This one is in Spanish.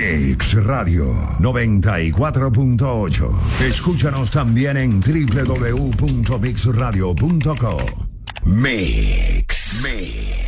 Mix Radio 94.8. Escúchanos también en www.mixradio.co. Mix.